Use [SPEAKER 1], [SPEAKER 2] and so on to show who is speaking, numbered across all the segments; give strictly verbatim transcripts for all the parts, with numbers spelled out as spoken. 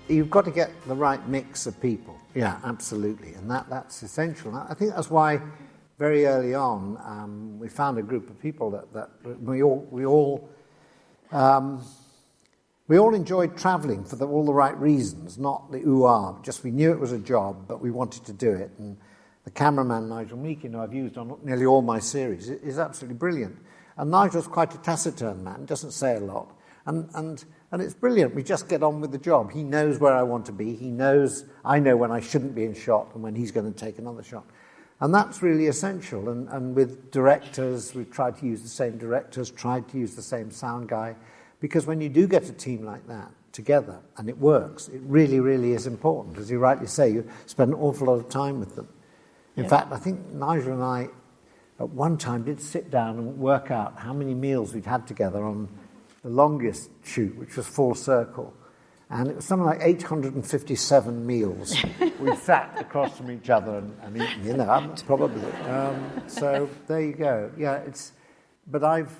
[SPEAKER 1] You've got to get the right mix of people. Yeah, absolutely. And that, that's essential. I think that's why very early on um, we found a group of people that, that we all we all um, we all enjoyed travelling for the, all the right reasons, not the ooh-ah. Just we knew it was a job, but we wanted to do it. And the cameraman, Nigel Meakin, who I've used on nearly all my series, is absolutely brilliant. And Nigel's quite a taciturn man, doesn't say a lot. And, and, and it's brilliant. We just get on with the job. He knows where I want to be. He knows, I know when I shouldn't be in shot and when he's going to take another shot. And that's really essential. And, and with directors, we've tried to use the same directors, tried to use the same sound guy. Because when you do get a team like that together and it works, it really, really is important. As you rightly say, you spend an awful lot of time with them. In yeah. fact, I think Nigel and I, at one time, did sit down and work out how many meals we'd had together on the longest shoot, which was Full Circle. And it was something like eight hundred fifty-seven meals we sat across from each other and, and eaten, you know, probably. Um, so there you go. Yeah, it's, but I've,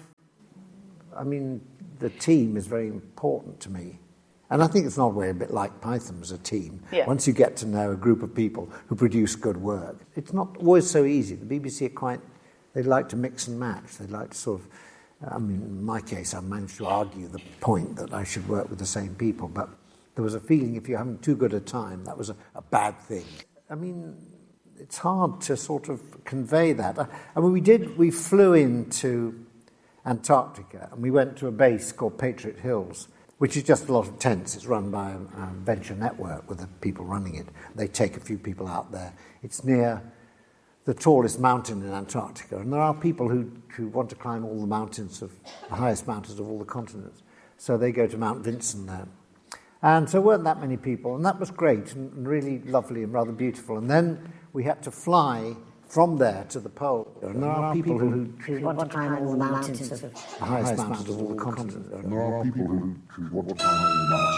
[SPEAKER 1] I mean, the team is very important to me. And I think it's not way a bit like Python as a team.
[SPEAKER 2] Yeah.
[SPEAKER 1] Once you get to know a group of people who produce good work, it's not always so easy. The B B C are quite, they like to mix and match. They like to sort of, I mean, in my case, I managed to argue the point that I should work with the same people, but there was a feeling if you're having too good a time, that was a, a bad thing. I mean, it's hard to sort of convey that. I, I mean, we did, we flew into Antarctica and we went to a base called Patriot Hills, which is just a lot of tents. It's run by a, a venture network with the people running it. They take a few people out there. It's near the tallest mountain in Antarctica, and there are people who, who want to climb all the mountains of the highest mountains of all the continents. So they go to Mount Vinson there. And so there weren't that many people, and that was great and, and really lovely and rather beautiful. And then we had to fly from there to the pole. And there are people who,
[SPEAKER 3] who want to climb all the mountains of
[SPEAKER 1] the highest mountains of all the continents.
[SPEAKER 4] There are people who, who want to climb all the mountains.